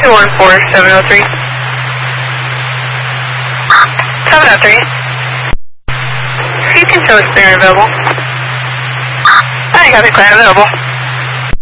214-703. 703. You can show us clear available. I got the clear available.